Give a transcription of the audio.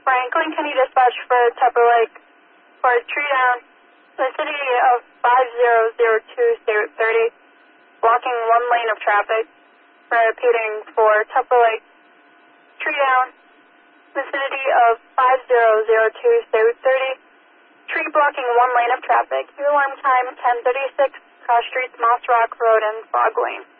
Franklin, can you dispatch for Tupper Lake for a tree down vicinity of 5002 State Route 30, blocking one lane of traffic. Repeating for Tupper Lake, tree down vicinity of 5002 State Route 30, tree blocking one lane of traffic. Your alarm time 10:36, cross streets Moss Rock Road and Frog Lane.